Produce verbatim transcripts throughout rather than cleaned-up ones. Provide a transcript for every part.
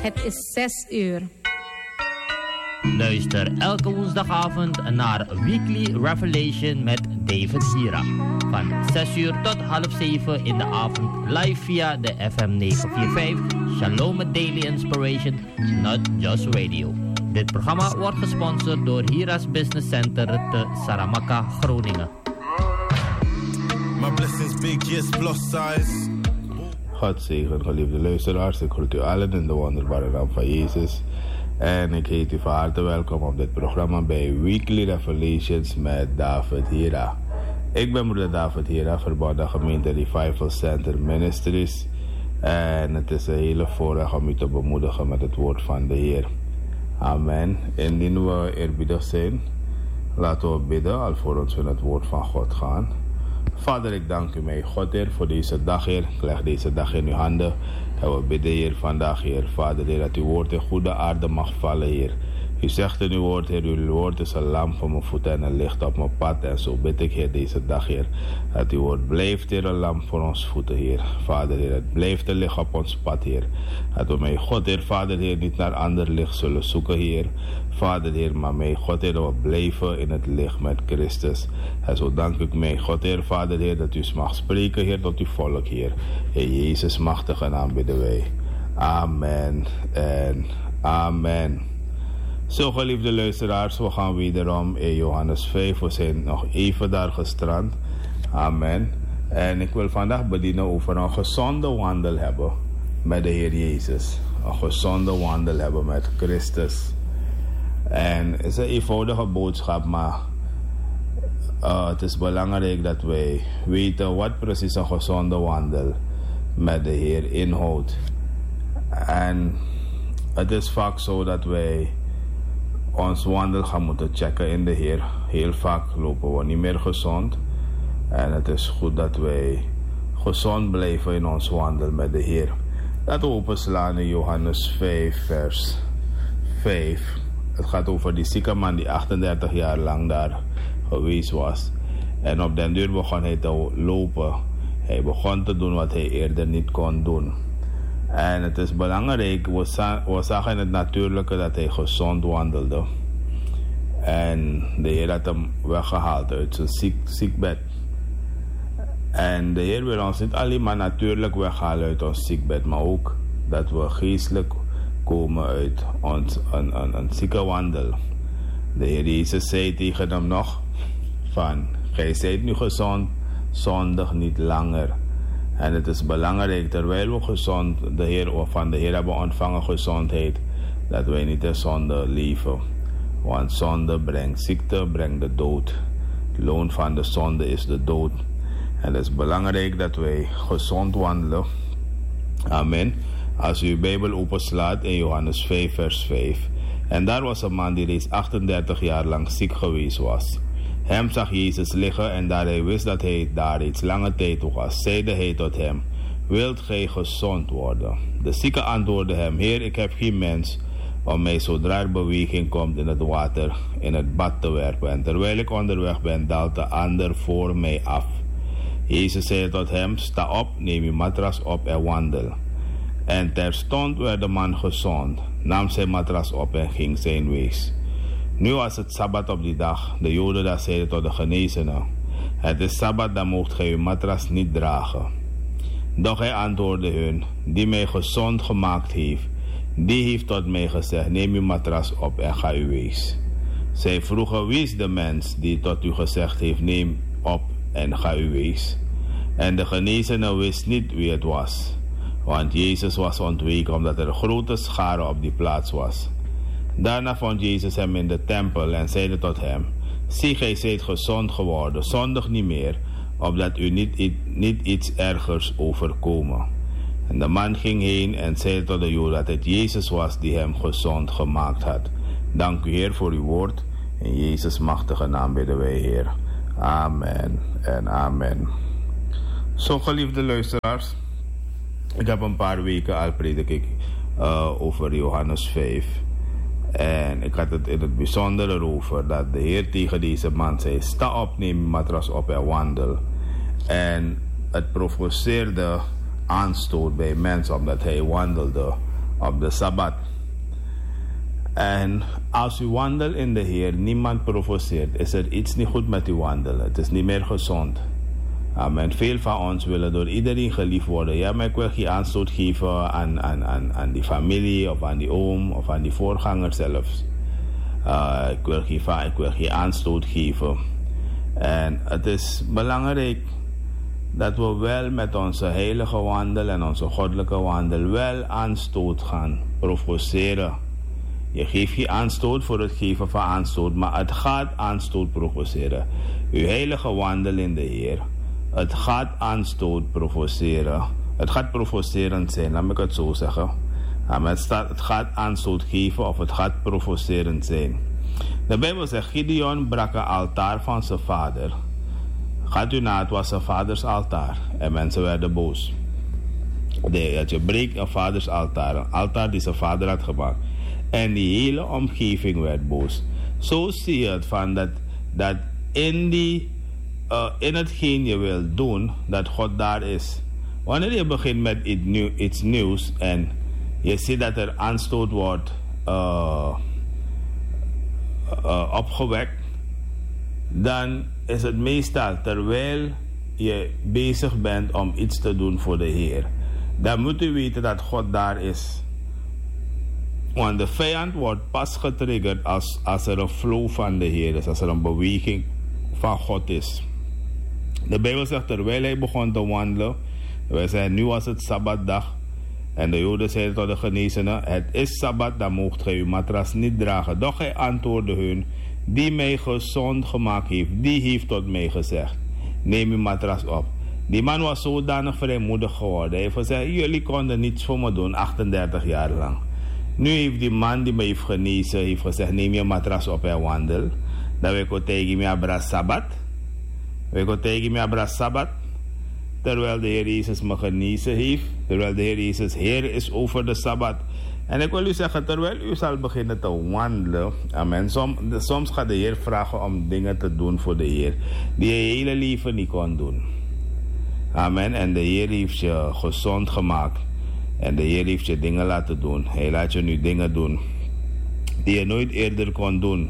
Het is zes uur. Luister elke woensdagavond naar Weekly Revelation met David Hira. Van zes uur tot half zeven in de avond live via de F M negen vier vijf Shalom Daily Inspiration, not just radio. Dit programma wordt gesponsord door Hira's Business Center te Saramaka, Groningen. My blessings big, yes, plus size. God zegen, geliefde luisteraars. Ik groet u allen in de wonderbare naam van Jezus. En ik heet u van harte welkom op dit programma bij Weekly Revelations met David Hira. Ik ben broeder David Hira, verbonden gemeente Revival Center Ministries. En het is een hele voorrecht om u te bemoedigen met het woord van de Heer. Amen. Indien we eerbiedig zijn, laten we bidden alvorens we het woord van God gaan. Vader, ik dank u, mijn God, Heer, voor deze dag, Heer. Ik leg deze dag in uw handen. En we bidden, Heer, vandaag, Heer, Vader, Heer, dat uw woord in goede aarde mag vallen, Heer. U zegt in uw woord, Heer, uw woord is een lamp voor mijn voeten en een licht op mijn pad. En zo bid ik, Heer, deze dag, Heer, dat uw woord blijft, Heer, een lamp voor ons voeten, Heer. Vader, Heer, het blijft een licht op ons pad, Heer. Dat we, mijn God, Heer, Vader, Heer, niet naar ander licht zullen zoeken, Heer. Vader, Heer, maar mijn God, Heer, we blijven in het licht met Christus. En zo dank ik, mijn God, Heer, Vader, Heer, dat u mag spreken, Heer, tot uw volk, Heer. In Jezus' machtige naam bidden wij. Amen en amen. Zo, geliefde luisteraars, we gaan wederom in Johannes vijf. We zijn nog even daar gestrand. Amen. En ik wil vandaag bedienen over een gezonde wandel hebben met de Heer Jezus. Een gezonde wandel hebben met Christus. En het is een eenvoudige boodschap, maar uh, het is belangrijk dat wij weten wat precies een gezonde wandel met de Heer inhoudt. En het is vaak zo dat wij ons wandel gaan moeten checken in de Heer. Heel vaak lopen we niet meer gezond. En het is goed dat wij gezond blijven in ons wandel met de Heer. Dat we openslaan in Johannes vijf, vers vijf. Het gaat over die zieke man die achtendertig jaar lang daar geweest was. En op den duur begon hij te lopen. Hij begon te doen wat hij eerder niet kon doen. En het is belangrijk, we, za- we zagen in het natuurlijke dat hij gezond wandelde. En de Heer had hem weggehaald uit zijn ziek, ziekbed. En de Heer wil ons niet alleen maar natuurlijk weghalen uit ons ziekbed, maar ook dat we geestelijk komen uit ons, een, een, een zieke wandel. De Heer Jezus zei tegen hem nog van, gij zijt nu gezond, zondig niet langer. En het is belangrijk, terwijl we gezond de Heer, van de Heer hebben ontvangen gezondheid, dat wij niet in zonde leven. Want zonde brengt ziekte, brengt de dood. Het loon van de zonde is de dood. En het is belangrijk dat wij gezond wandelen. Amen. Als u uw Bijbel openslaat in Johannes vijf, vers vijf. En daar was een man die reeds achtendertig jaar lang ziek geweest was. Hem zag Jezus liggen en daar hij wist dat hij daar reeds lange tijd was, zeide hij tot hem, wilt gij gezond worden? De zieke antwoordde hem, Heer, ik heb geen mens om mij zodra er beweging komt in het water in het bad te werpen. En terwijl ik onderweg ben, daalt de ander voor mij af. Jezus zei tot hem, sta op, neem je matras op en wandel. En terstond werd de man gezond, nam zijn matras op en ging zijn weegs. Nu was het Sabbat op die dag. De Joden dat zeiden tot de genezenen, het is Sabbat, dan moogt gij uw matras niet dragen. Doch hij antwoordde hun, die mij gezond gemaakt heeft, die heeft tot mij gezegd, neem uw matras op en ga uw weegs. Zij vroegen, wie is de mens die tot u gezegd heeft, neem op en ga uw weegs? En de genezene wist niet wie het was, want Jezus was ontweken omdat er een grote schare op die plaats was. Daarna vond Jezus hem in de tempel en zeide tot hem, zie, gij zijt gezond geworden, zondig niet meer, opdat u niet, niet iets ergers overkomen. En de man ging heen en zei tot de Joden dat het Jezus was die hem gezond gemaakt had. Dank u, Heer, voor uw woord. In Jezus' machtige naam bidden wij, Heer. Amen en amen. Zo, geliefde luisteraars, ik heb een paar weken al predik ik uh, over Johannes vijf. En ik had het in het bijzonder erover dat de Heer tegen deze man zei, sta op, neem je matras op en wandel. En het provoceerde aanstoot bij mensen omdat hij wandelde op de Sabbat. En als u wandelt in de Heer, niemand provoceert, is er iets niet goed met uw wandelen. Het is niet meer gezond. Amen. Veel van ons willen door iedereen geliefd worden. Ja, maar ik wil geen aanstoot geven aan, aan, aan, aan die familie of aan die oom of aan die voorganger zelfs. Uh, ik, wil geen, ik wil geen aanstoot geven. En het is belangrijk dat we wel met onze heilige wandel en onze goddelijke wandel wel aanstoot gaan provoceren. Je geeft geen aanstoot voor het geven van aanstoot, maar het gaat aanstoot provoceren. Uw heilige wandel in de Heer, het gaat aanstoot provoceren. Het gaat provocerend zijn, laat ik het zo zeggen. Maar het, staat, het gaat aanstoot geven of het gaat provocerend zijn. De Bijbel zegt, Gideon brak een altaar van zijn vader. Gaat u na, het was zijn vaders altaar. En mensen werden boos. Nee, dat je breekt een vaders altaar. Een altaar die zijn vader had gemaakt. En die hele omgeving werd boos. Zo zie je het van dat, dat in, die, uh, in hetgeen je wil doen, dat God daar is. Wanneer je begint met iets, nieuw, iets nieuws en je ziet dat er aanstoot wordt uh, uh, opgewekt, dan is het meestal terwijl je bezig bent om iets te doen voor de Heer. Dan moet u weten dat God daar is. Want de vijand wordt pas getriggerd als, als er een flow van de Heer is, als er een beweging van God is. De Bijbel zegt, terwijl hij begon te wandelen, wij zeiden, nu was het Sabbatdag. En de Joden zeiden tot de genezenen, het is Sabbat, dan moogt gij uw matras niet dragen. Doch hij antwoordde hun, die mij gezond gemaakt heeft, die heeft tot mij gezegd, neem uw matras op. Die man was zodanig vrijmoedig geworden. Hij heeft gezegd, jullie konden niets voor me doen, achtendertig jaar lang. Nu heeft die man die me heeft genezen, heeft gezegd, neem je matras op en wandel. Dan wil ik tegen me abra Sabbat. Wil ik tegen me abra Sabbat. Terwijl de Heer Jezus me genezen heeft. Terwijl de Heer Jezus Heer is over de Sabbat. En ik wil u zeggen, terwijl u zal beginnen te wandelen. Amen. Som, de, soms gaat de Heer vragen om dingen te doen voor de Heer. Die je hele leven niet kon doen. Amen. En de Heer heeft je gezond gemaakt. En de Heer heeft je dingen laten doen. Hij laat je nu dingen doen die je nooit eerder kon doen.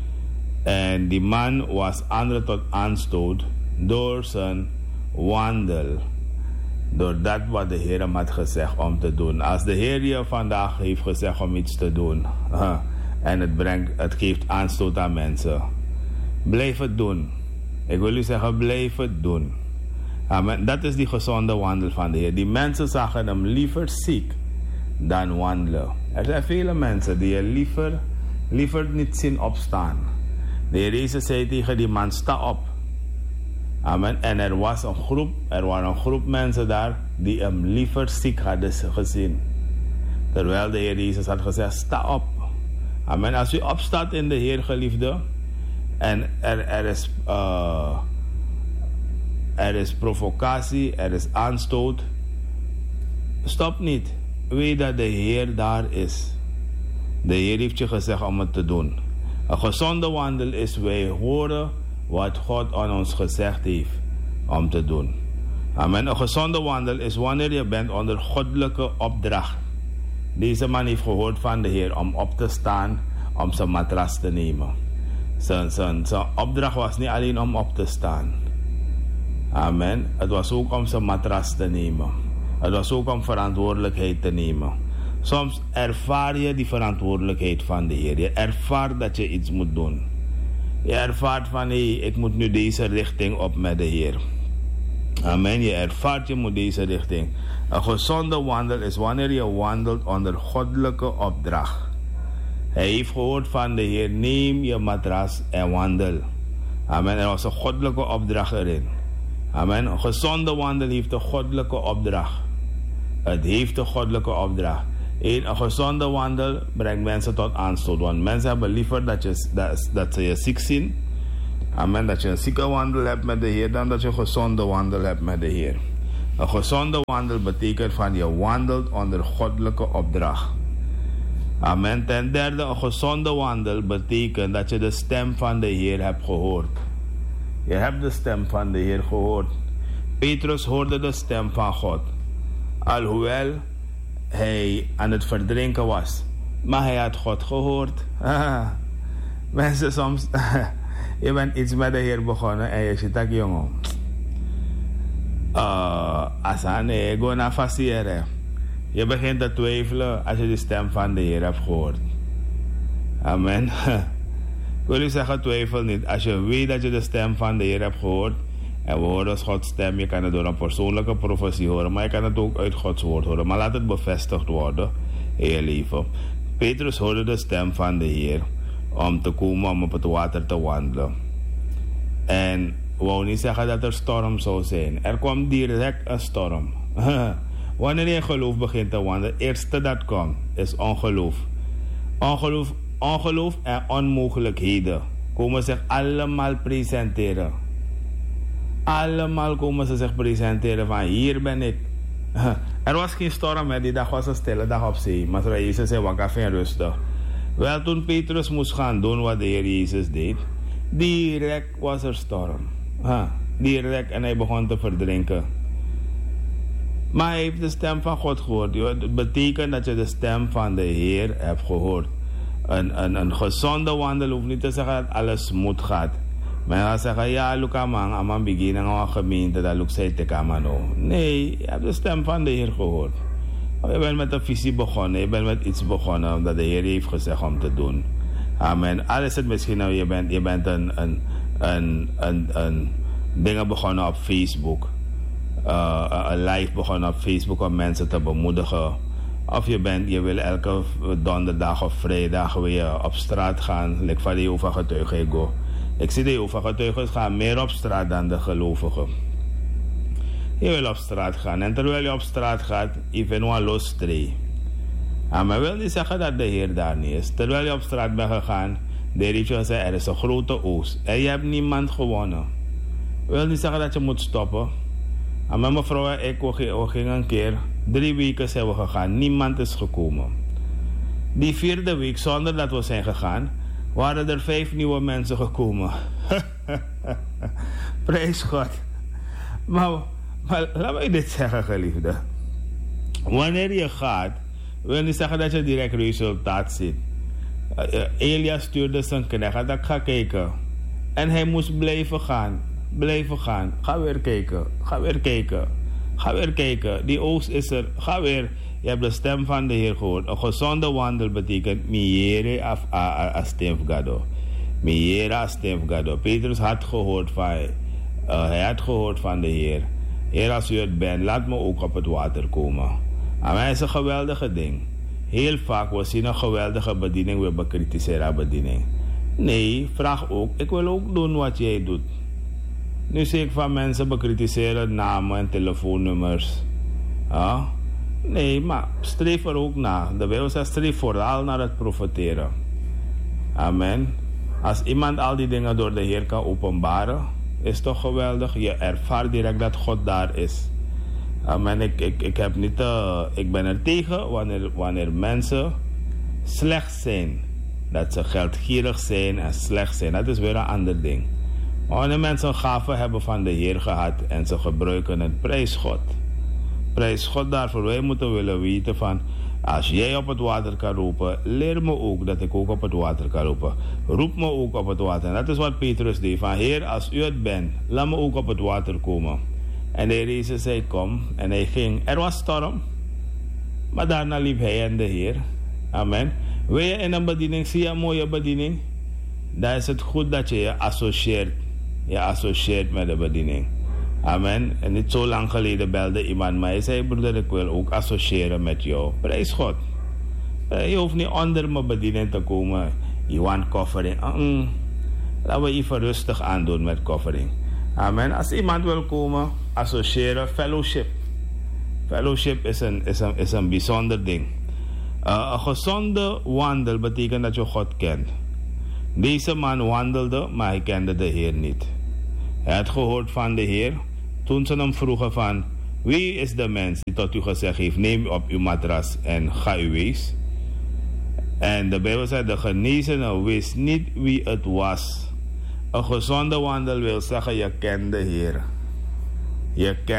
En die man was anderen tot aanstoot door zijn wandel. Door dat wat de Heer hem had gezegd om te doen. Als de Heer je vandaag heeft gezegd om iets te doen. Uh, en het, brengt, het geeft aanstoot aan mensen. Blijf het doen. Ik wil u zeggen, blijf het doen. Amen. Dat is die gezonde wandel van de Heer. Die mensen zagen hem liever ziek dan wandelen. Er zijn vele mensen die je liever, liever niet zien opstaan. De Heer Jezus zei tegen die man, sta op. Amen. En er was een groep, er waren een groep mensen daar die hem liever ziek hadden gezien. Terwijl de Heer Jezus had gezegd, sta op. Amen. Als u opstaat in de Heer, geliefde, en er, er is... Uh, Er is provocatie, er is aanstoot. Stop niet. Weet dat de Heer daar is. De Heer heeft je gezegd om het te doen. Een gezonde wandel is wij horen wat God aan ons gezegd heeft om te doen. Amen. Een gezonde wandel is wanneer je bent onder goddelijke opdracht. Deze man heeft gehoord van de Heer om op te staan, om zijn matras te nemen. Zijn, zijn, zijn opdracht was niet alleen om op te staan. Amen. Het was ook om zijn matras te nemen. Het was ook om verantwoordelijkheid te nemen. Soms ervaar je die verantwoordelijkheid van de Heer. Je ervaart dat je iets moet doen. Je ervaart van, hé, hey, ik moet nu deze richting op met de Heer. Amen. Je ervaart, je moet deze richting. Een gezonde wandel is wanneer je wandelt onder goddelijke opdracht. Hij heeft gehoord van de Heer, neem je matras en wandel. Amen. Er was een goddelijke opdracht erin. Amen. Een gezonde wandel heeft een goddelijke opdracht. Het heeft een goddelijke opdracht. Een, een gezonde wandel brengt mensen tot aanstoot. Want mensen hebben liever dat, je, dat, dat ze je ziek zien. Amen. Dat je een zieke wandel hebt met de Heer, dan dat je een gezonde wandel hebt met de Heer. Een gezonde wandel betekent van je wandelt onder goddelijke opdracht. Amen. Ten derde, een gezonde wandel betekent dat je de stem van de Heer hebt gehoord. Je hebt de stem van de Heer gehoord. Petrus hoorde de stem van God. Alhoewel hij aan het verdrinken was. Maar hij had God gehoord. Ah, mensen, soms, je bent iets met de Heer begonnen en je zit daar, jongen. Uh, Asane, go naar faciëren. Je begint te twijfelen als je de stem van de Heer hebt gehoord. Amen. Ik wil u zeggen, twijfel niet. Als je weet dat je de stem van de Heer hebt gehoord. En we horen Gods stem. Je kan het door een persoonlijke profetie horen. Maar je kan het ook uit Gods woord horen. Maar laat het bevestigd worden in je leven. Petrus hoorde de stem van de Heer. Om te komen om op het water te wandelen. En wou niet zeggen dat er storm zou zijn. Er kwam direct een storm. Wanneer je in geloof begint te wandelen. Het eerste dat komt is ongeloof. Ongeloof, ongeloof en onmogelijkheden komen zich allemaal presenteren. Allemaal komen ze zich presenteren van hier ben ik. Er was geen storm, hè. Die dag was een stille dag op zee. Maar Jezus zei wakker en rustig. Wel, toen Petrus moest gaan doen wat de Heer Jezus deed, direct was er storm. Huh. Direct, en hij begon te verdrinken. Maar hij heeft de stem van God gehoord. Het betekent dat je de stem van de Heer hebt gehoord. Een, een, een gezonde wandel hoeft niet te zeggen dat alles smooth gaat. Men gaat zeggen, ja, Luca man, aan mijn begin aan een gemeente, dat Luca zei te kamano. Nee, je hebt de stem van de Heer gehoord. Je bent met een visie begonnen, je bent met iets begonnen omdat de Heer heeft gezegd om te doen. Amen. Al is het misschien, nou, je bent, je bent een, een, een, een, een dingen begonnen op Facebook. Uh, een live begonnen op Facebook om mensen te bemoedigen. Of je, bent, je wil elke donderdag of vrijdag weer op straat gaan. Like van de Jehovah getuigen. Ik zie de Jehovah getuigen gaan meer op straat dan de gelovigen. Je wil op straat gaan. En terwijl je op straat gaat, je vindt een losstree. Maar wil niet zeggen dat de Heer daar niet is. Terwijl je op straat bent gegaan, de Heer heeft je gezegd, er is een grote oogst. En je hebt niemand gewonnen. Wil niet zeggen dat je moet stoppen. En mijn mevrouw en ik, we gingen een keer, drie weken zijn we gegaan. Niemand is gekomen. Die vierde week, zonder dat we zijn gegaan, waren er vijf nieuwe mensen gekomen. Prijs God. Maar, maar laat mij dit zeggen, geliefde. Wanneer je gaat, wil niet zeggen dat je direct resultaat ziet. Uh, Elia stuurde zijn knecht, dat ik ga kijken. En hij moest blijven gaan. Blijven gaan. Ga weer kijken. Ga weer kijken. Ga weer kijken. Die oogst is er. Ga weer. Je hebt de stem van de Heer gehoord. Een gezonde wandel betekent miere af a stefgado. Miere a stefgado. Petrus had gehoord van, uh, hij had gehoord van de Heer. Heer, als u het bent, laat me ook op het water komen. En dat is een geweldige ding. Heel vaak we zien een geweldige bediening, we bekritiseren bediening. Nee, vraag ook. Ik wil ook doen wat jij doet. Nu zie ik van mensen bekritiseren namen en telefoonnummers. Ah? Nee, maar streef er ook naar. De Bijbel zegt streef vooral naar het profeteren. Amen. Als iemand al die dingen door de Heer kan openbaren, is toch geweldig. Je ervaart direct dat God daar is. Amen. Ik, ik, ik, heb niet, uh, ik ben er tegen wanneer, wanneer mensen slecht zijn. Dat ze geldgierig zijn en slecht zijn. Dat is weer een ander ding. Maar wanneer mensen een gave hebben van de Heer gehad en ze gebruiken het, prijs God. Prijs God daarvoor. Wij moeten willen weten van, als jij op het water kan roepen, leer me ook dat ik ook op het water kan roepen. Roep me ook op het water. En dat is wat Petrus deed. Van Heer, als u het bent, laat me ook op het water komen. En de Heer Jezus zei, kom. En hij ging. Er was storm. Maar daarna liep hij en de Heer. Amen. Wil je in een bediening, zie je een mooie bediening? Dan is het goed dat je je associeert. Je associeert met de bediening. Amen. En niet zo lang geleden belde iemand mij. Hij zei, broeder, ik wil ook associëren met jou. Prijs God. Je hoeft niet onder mijn bediening te komen. Je want covering. Uh-uh. Laten we even rustig aandoen met covering. Amen. Als iemand wil komen, associëren, fellowship. Fellowship is een, is een, is een bijzonder ding. Uh, een gezonde wandel betekent dat je God kent. Deze man wandelde, maar hij kende de Heer niet. Hij had gehoord van de Heer. Toen ze hem vroegen van, wie is de mens die tot u gezegd heeft, neem op uw matras en ga uw wees. En de Bijbel zegt, de genezene wist niet wie het was. Een gezonde wandel wil zeggen, je kent de Heer. Je kent